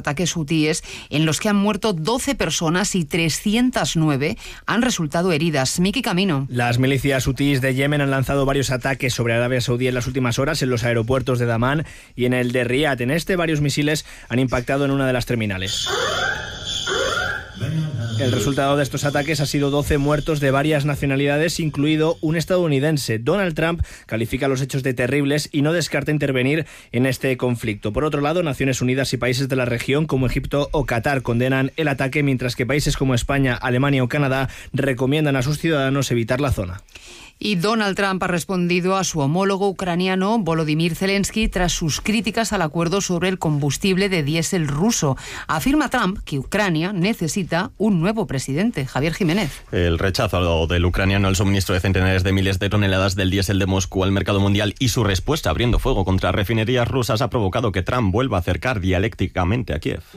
ataques hutíes en los que han muerto 12 personas y 309 han resultado heridas. Miki Camino. Las milicias hutíes de Yemen han lanzado varios ataques sobre Arabia Saudí en las últimas horas en los aeropuertos de Damán y en el de Riad. En este, varios misiles han impactado en una de las terminales. El resultado de estos ataques ha sido 12 muertos de varias nacionalidades, incluido un estadounidense. Donald Trump califica los hechos de terribles y no descarta intervenir en este conflicto. Por otro lado, Naciones Unidas y países de la región como Egipto o Qatar condenan el ataque, mientras que países como España, Alemania o Canadá recomiendan a sus ciudadanos evitar la zona. Y Donald Trump ha respondido a su homólogo ucraniano Volodymyr Zelensky tras sus críticas al acuerdo sobre el combustible de diésel ruso. Afirma Trump que Ucrania necesita un nuevo presidente. Javier Jiménez. El rechazo del ucraniano al suministro de centenares de miles de toneladas del diésel de Moscú al mercado mundial y su respuesta abriendo fuego contra refinerías rusas ha provocado que Trump vuelva a acercar dialécticamente a Kiev.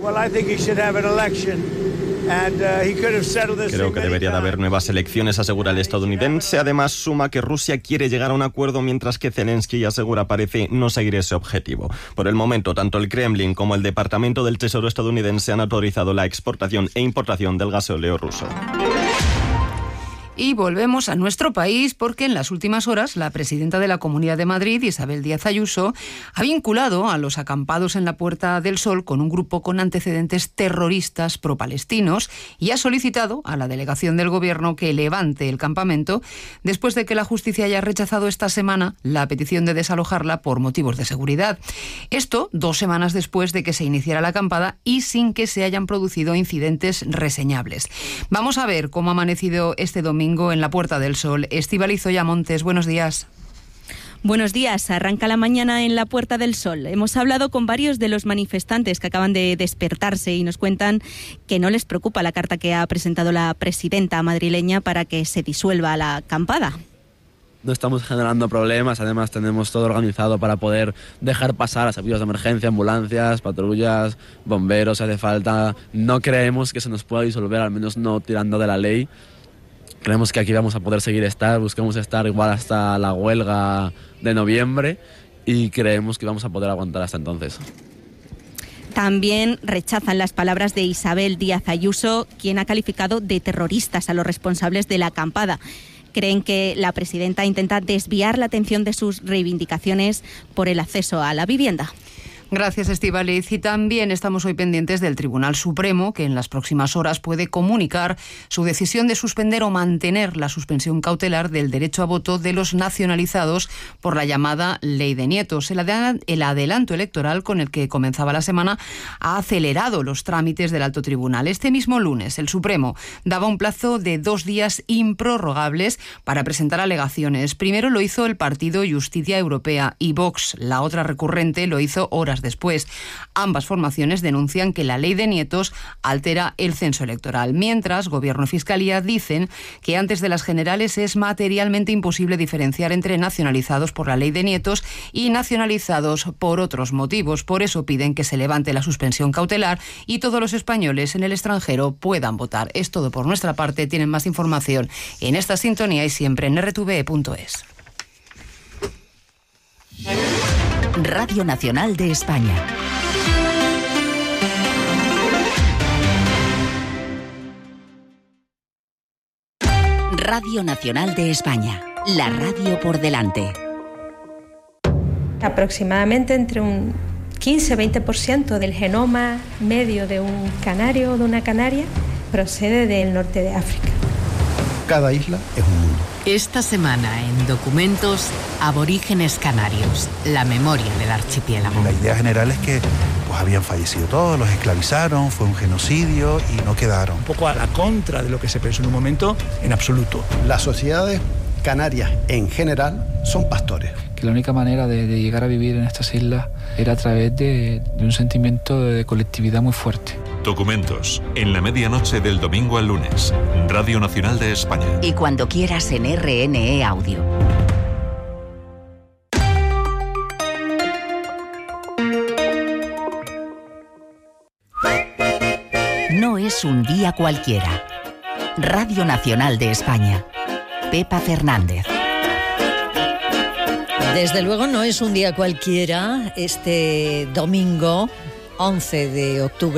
Creo que debería de haber nuevas elecciones, asegura el estadounidense. Además, suma que Rusia quiere llegar a un acuerdo, mientras que Zelensky asegura parece no seguir ese objetivo. Por el momento, tanto el Kremlin como el Departamento del Tesoro estadounidense han autorizado la exportación e importación del gasóleo ruso. Y volvemos a nuestro país porque en las últimas horas la presidenta de la Comunidad de Madrid, Isabel Díaz Ayuso, ha vinculado a los acampados en la Puerta del Sol con un grupo con antecedentes terroristas pro-palestinos y ha solicitado a la delegación del Gobierno que levante el campamento después de que la justicia haya rechazado esta semana la petición de desalojarla por motivos de seguridad. Esto 2 semanas después de que se iniciara la acampada y sin que se hayan producido incidentes reseñables. Vamos a ver cómo ha amanecido este domingo en la Puerta del Sol. Estíbaliz Oya Montes, buenos días. Buenos días. Arranca la mañana en la Puerta del Sol. Hemos hablado con varios de los manifestantes que acaban de despertarse y nos cuentan que no les preocupa la carta que ha presentado la presidenta madrileña para que se disuelva la acampada. No estamos generando problemas, además tenemos todo organizado para poder dejar pasar a servicios de emergencia, ambulancias, patrullas, bomberos, si hace falta. No creemos que se nos pueda disolver, al menos no tirando de la ley. Creemos que aquí vamos a poder buscamos estar igual hasta la huelga de noviembre y creemos que vamos a poder aguantar hasta entonces. También rechazan las palabras de Isabel Díaz Ayuso, quien ha calificado de terroristas a los responsables de la acampada. Creen que la presidenta intenta desviar la atención de sus reivindicaciones por el acceso a la vivienda. Gracias, Estíbaliz. Y también estamos hoy pendientes del Tribunal Supremo, que en las próximas horas puede comunicar su decisión de suspender o mantener la suspensión cautelar del derecho a voto de los nacionalizados por la llamada Ley de Nietos. El adelanto electoral con el que comenzaba la semana ha acelerado los trámites del Alto Tribunal. Este mismo lunes, el Supremo daba un plazo de 2 días improrrogables para presentar alegaciones. Primero lo hizo el partido Justicia Europea y Vox. La otra recurrente lo hizo horas después. Ambas formaciones denuncian que la Ley de Nietos altera el censo electoral, mientras Gobierno y Fiscalía dicen que antes de las generales es materialmente imposible diferenciar entre nacionalizados por la Ley de Nietos y nacionalizados por otros motivos. Por eso piden que se levante la suspensión cautelar y todos los españoles en el extranjero puedan votar. Es todo por nuestra parte. Tienen más información en esta sintonía y siempre en rtve.es. Radio Nacional de España. Radio Nacional de España. La radio por delante. Aproximadamente entre un 15-20% del genoma medio de un canario o de una canaria procede del norte de África. Cada isla es un mundo. Esta semana en Documentos, Aborígenes Canarios, la memoria del archipiélago. La idea general es que habían fallecido todos, los esclavizaron, fue un genocidio y no quedaron. Un poco a la contra de lo que se pensó en un momento, en absoluto. Las sociedades canarias en general son pastores. Que la única manera de llegar a vivir en estas islas era a través de un sentimiento de colectividad muy fuerte. Documentos, en la medianoche del domingo al lunes, Radio Nacional de España. Y cuando quieras en RNE Audio. No es un día cualquiera. Radio Nacional de España. Pepa Fernández. Desde luego no es un día cualquiera este domingo 11 de octubre.